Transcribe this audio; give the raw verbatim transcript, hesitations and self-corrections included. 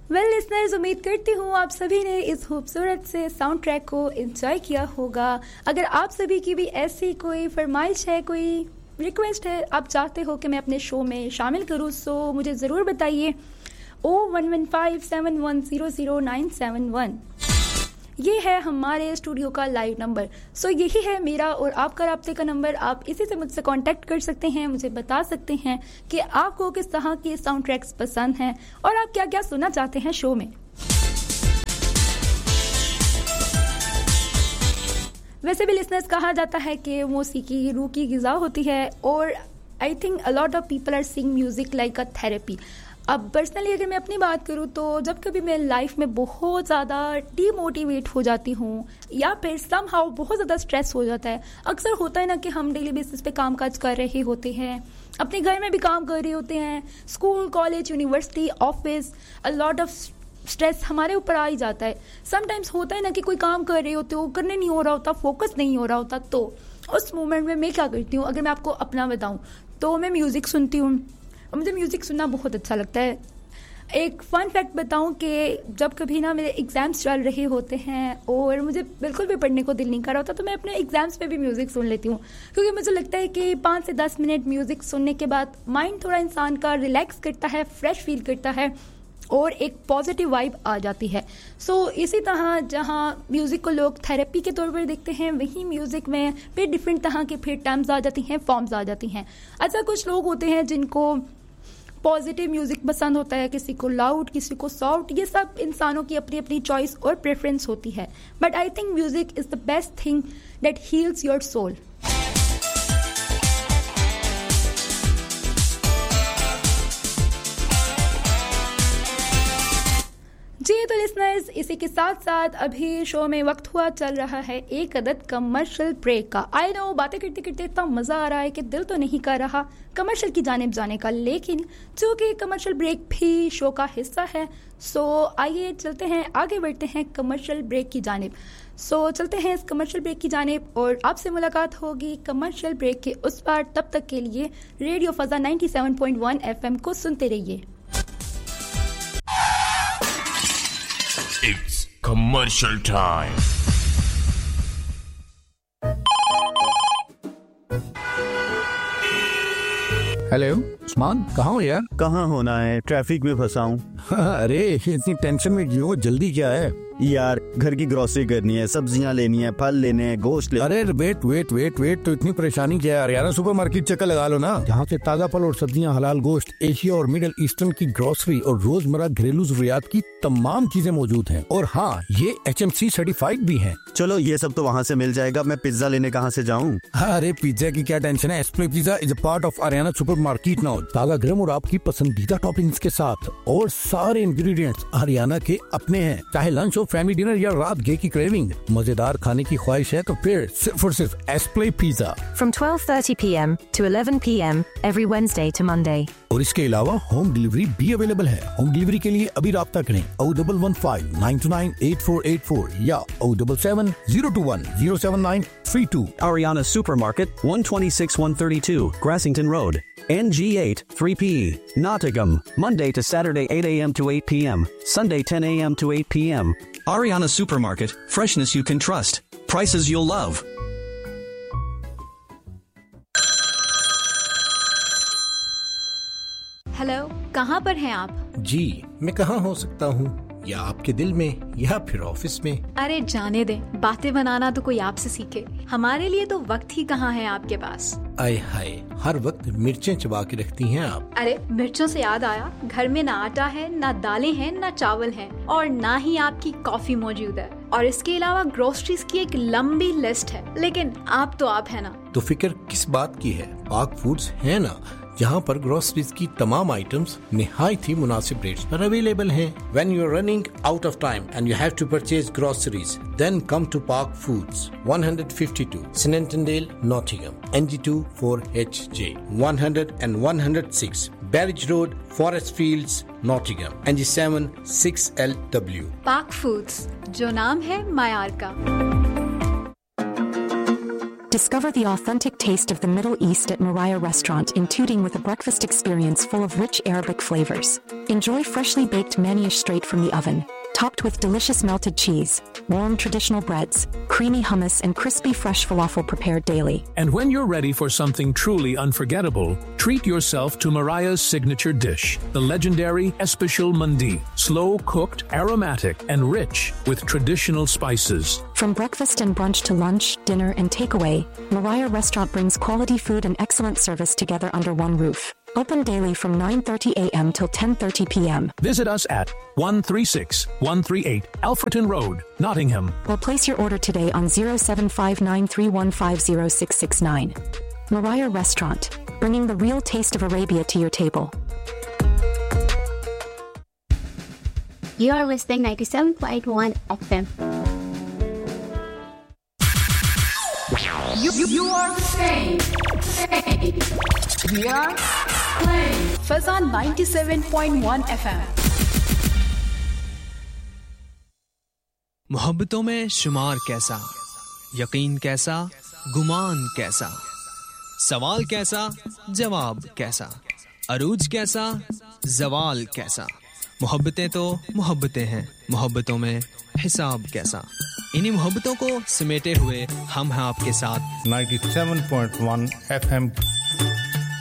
Well listeners, उम्मीद करती हूँ आप सभी ने इस खूबसूरत से साउंड ट्रैक को एंजॉय किया होगा। अगर आप सभी की भी ऐसी कोई फरमाइश है, कोई रिक्वेस्ट है, आप चाहते हो कि मैं अपने शो में शामिल करूँ, सो मुझे ज़रूर बताइए। ओ one one five seven one zero zero nine seven one ये है हमारे स्टूडियो का लाइव नंबर। सो so, यही है मेरा और आपका राब्ते का नंबर। आप इसी से मुझसे कांटेक्ट कर सकते हैं, मुझे बता सकते हैं कि आपको किस तरह के साउंड ट्रैक्स पसंद हैं और आप क्या क्या सुनना चाहते हैं शो में। वैसे भी लिसनर्स, कहा जाता है कि मौसीकी रूह की ग़िज़ा होती है और I think a lot of people are seeing music like a therapy. अब पर्सनली अगर मैं अपनी बात करूँ तो जब कभी मैं लाइफ में बहुत ज़्यादा डीमोटिवेट हो जाती हूँ या फिर समहाउ बहुत ज़्यादा स्ट्रेस हो जाता है, अक्सर होता है ना कि हम डेली बेसिस पे काम काज कर रहे होते हैं, अपने घर में भी काम कर रहे होते हैं, school, college, university, office, a lot of stress हमारे ऊपर आ ही जाता है। समटाइम्स होता है ना कि कोई काम कर रहे होते हो, करने नहीं हो रहा होता, फोकस नहीं हो रहा होता, तो उस मोमेंट में मैं क्या करती हूँ, अगर मैं आपको अपना बताऊँ तो मैं म्यूज़िक सुनती हूँ और मुझे म्यूज़िक सुनना बहुत अच्छा लगता है। एक फ़न फैक्ट बताऊं कि जब कभी ना मेरे एग्ज़ाम्स चल रहे होते हैं और मुझे बिल्कुल भी पढ़ने को दिल नहीं कर रहा होता, तो मैं अपने एग्ज़ाम्स में भी म्यूज़िक सुन लेती हूँ, क्योंकि मुझे लगता है कि पाँच से दस मिनट म्यूज़िक सुनने के बाद माइंड थोड़ा इंसान का रिलैक्स करता है, फ्रेश फील करता है और एक पॉजिटिव वाइब आ जाती है। सो so, इसी तरह जहाँ म्यूज़िक को लोग थेरेपी के तौर पर देखते हैं, वहीं म्यूज़िक में फिर डिफरेंट तरह के फिर टर्म्स आ जाती हैं, फॉर्म्स आ जाती हैं। अच्छा, कुछ लोग होते हैं जिनको पॉजिटिव म्यूजिक पसंद होता है, किसी को लाउड, किसी को सॉफ्ट, ये सब इंसानों की अपनी अपनी चॉइस और प्रेफरेंस होती है। But I think music is the best thing that heels your soul. जी तो लिसनर्स, इसी के साथ साथ अभी शो में वक्त हुआ चल रहा है एक अदद कमर्शियल ब्रेक का। आई नो बातें करते करते इतना मज़ा आ रहा है कि दिल तो नहीं कर रहा कमर्शियल की जानिब जाने का, लेकिन चूँकि कमर्शियल ब्रेक भी शो का हिस्सा है, सो आइए चलते हैं, आगे बढ़ते हैं कमर्शियल ब्रेक की जानिब। सो चलते हैं इस कमर्शियल ब्रेक की जानिब और आपसे मुलाकात होगी कमर्शियल ब्रेक के उस पार। तब तक के लिए radio फजा ninety seven point one F M को सुनते रहिए। It's commercial time. Hello Usman, कहाँ हो यार? कहाँ होना है, ट्रैफिक में फंसा हूँ। अरे इतनी टेंशन में क्यों, जल्दी क्या है? यार घर की ग्रोसरी करनी है, सब्जियां लेनी है, फल लेने हैं, गोश्त ले। अरे वेट वेट वेट वेट तो इतनी परेशानी क्या है? हरियाणा सुपरमार्केट चक्कर लगा लो ना, जहाँ से ताज़ा फल और सब्जियां, हलाल गोश्त, एशिया और मिडिल ईस्टर्न की ग्रोसरी और रोजमर्रा घरेलू जरूरियात की तमाम चीजें मौजूद हैं। और हाँ, ये एच एम सी सर्टिफाइड भी हैं। चलो ये सब तो वहाँ से मिल जाएगा, मैं पिज्जा लेने कहाँ से जाऊँ? अरे पिज्जा की क्या टेंशन है, एस्प्ले pizza is a part of Haryana supermarket now. ताज़ा गरम और आपकी पसंदीदा टॉपिंग्स के साथ और सारे इंग्रेडिएंट्स हरियाणा के अपने हैं। चाहे लंच हो, फैमिली डिनर या रात गे की क्रेविंग, मजेदार खाने की ख्वाहिश है तो फिर सिर्फ और सिर्फ एस्प्ले pizza. From twelve thirty p m to eleven p m every Wednesday to Monday. और इसके अलावा होम डिलीवरी भी अवेलेबल है। होम डिलीवरी के लिए अभी राब्ता करें O double one five nine to nine eight four eight four या O double seven zero to one zero seven nine three to. Ariana Supermarket, one twenty-six one thirty-two, Grassington Road, N G eight three P E, Nottingham, Monday to Saturday eight a m to eight p m, Sunday ten a m to eight p m. Ariana Supermarket, freshness you can trust, prices you'll love. Hello, कहाँ पर हैं आप? जी मैं कहाँ हो सकता हूँ, या आपके दिल में या फिर ऑफिस में? अरे जाने दें, बातें बनाना तो कोई आपसे सीखे, हमारे लिए तो वक्त ही कहाँ है आपके पास। आय हाय, हर वक्त मिर्चें चबा के रखती हैं आप। अरे मिर्चों से याद आया, घर में ना आटा है, ना दालें हैं, ना चावल हैं, और ना ही आपकी कॉफी मौजूद है, और इसके अलावा ग्रोसरीज की एक लंबी लिस्ट है, लेकिन आप तो आप है ना। तो फिक्र किस बात की है, पाक फूड्स है ना, जहाँ पर ग्रोसरीज की तमाम आइटम्स निहायत ही मुनासिब रेट्स पर अवेलेबल हैं। When you are running out of time and you have to purchase groceries, then come to Park Foods, one fifty-two Snentondale, Nottingham, N G two four H J, one hundred and one oh six Barrage Road, Forest Fields, Nottingham, N G seven six L W. पाक foods, जो नाम है मायार का। Discover the authentic taste of the Middle East at Moriah Restaurant in Tooting with a breakfast experience full of rich Arabic flavors. Enjoy freshly baked manish straight from the oven, topped with delicious melted cheese, warm traditional breads, creamy hummus, and crispy fresh falafel prepared daily. And when you're ready for something truly unforgettable, treat yourself to Mariah's signature dish, the legendary Especial Mandi, slow-cooked, aromatic, and rich with traditional spices. From breakfast and brunch to lunch, dinner, and takeaway, Moriah Restaurant brings quality food and excellent service together under one roof. Open daily from nine thirty a.m. till ten thirty p.m. Visit us at one three six, one three eight Alfreton Road, Nottingham. Or place your order today on zero seven five nine three one five zero six six nine. Moriah Restaurant, bringing the real taste of Arabia to your table. You are listening ninety-seven point one F M. You, you, you are playing. We are playing. Fazan ninety-seven point one F M. मोहब्बतों में शुमार कैसा, यकीन कैसा, गुमान कैसा, सवाल कैसा, जवाब कैसा, अरूज कैसा, जवाल कैसा. मोहब्बतें तो मोहब्बतें हैं, मोहब्बतों में हिसाब कैसा. इन्हीं मोहब्बतों को समेटे हुए हम हैं आपके साथ ninety-seven point one F M